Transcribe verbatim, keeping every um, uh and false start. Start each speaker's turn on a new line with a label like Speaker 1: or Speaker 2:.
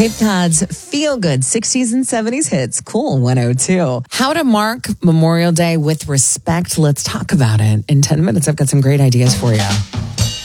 Speaker 1: Cape Cod's feel good sixties and seventies hits. Cool one oh two. How to mark Memorial Day with respect. Let's talk about it. In ten minutes, I've got some great ideas for you.